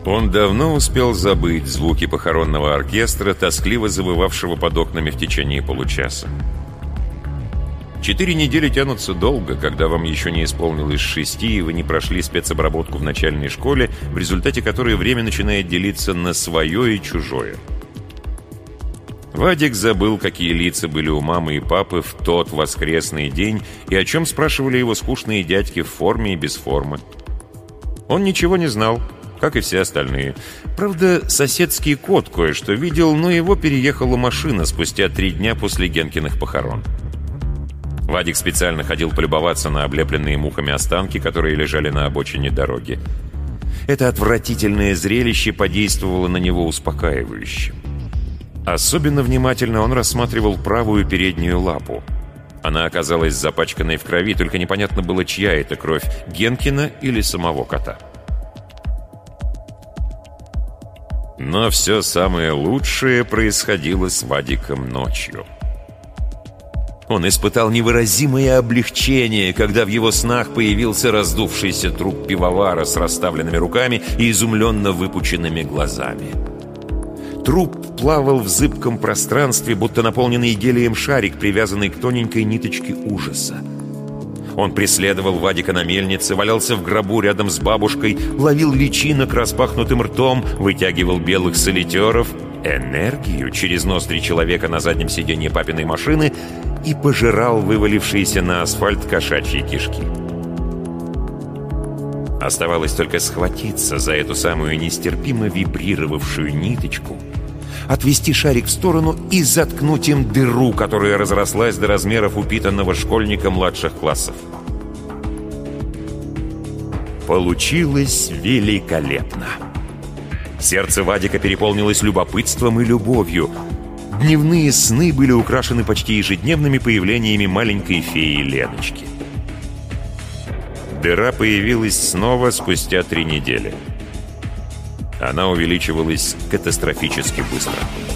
Он давно успел забыть звуки похоронного оркестра, тоскливо завывавшего под окнами в течение получаса. 4 недели тянутся долго, когда вам еще не исполнилось 6, и вы не прошли спецобработку в начальной школе, в результате которой время начинает делиться на свое и чужое. Вадик забыл, какие лица были у мамы и папы в тот воскресный день и о чем спрашивали его скучные дядьки в форме и без формы. Он ничего не знал, как и все остальные. Правда, соседский кот кое-что видел, но его переехала машина спустя 3 дня после Генкиных похорон. Вадик специально ходил полюбоваться на облепленные мухами останки, которые лежали на обочине дороги. Это отвратительное зрелище подействовало на него успокаивающе. Особенно внимательно он рассматривал правую переднюю лапу. Она оказалась запачканной в крови, только непонятно было, чья это кровь — Генкина или самого кота. Но все самое лучшее происходило с Вадиком ночью. Он испытал невыразимое облегчение, когда в его снах появился раздувшийся труп пивовара с расставленными руками и изумленно выпученными глазами. Труп плавал в зыбком пространстве, будто наполненный гелием шарик, привязанный к тоненькой ниточке ужаса. Он преследовал Вадика на мельнице, валялся в гробу рядом с бабушкой, ловил личинок распахнутым ртом, вытягивал белых солитеров, энергию через ноздри человека на заднем сиденье папиной машины и пожирал вывалившиеся на асфальт кошачьи кишки. Оставалось только схватиться за эту самую нестерпимо вибрировавшую ниточку, отвести шарик в сторону и заткнуть им дыру, которая разрослась до размеров упитанного школьника младших классов. Получилось великолепно. Сердце Вадика переполнилось любопытством и любовью. Дневные сны были украшены почти ежедневными появлениями маленькой феи Леночки. Дыра появилась снова спустя 3 недели. Она увеличивалась катастрофически быстро.